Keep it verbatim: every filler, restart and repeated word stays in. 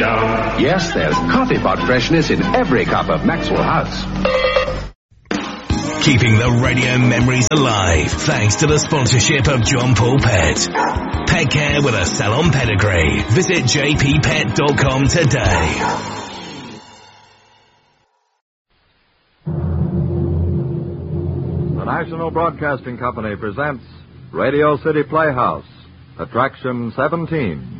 down. Yes, there's coffee pot freshness in every cup of Maxwell House. Keeping the radio memories alive thanks to the sponsorship of John Paul Pet. Pet care with a salon pedigree. Visit j p pet dot com today. The National Broadcasting Company presents Radio City Playhouse, Attraction seventeen.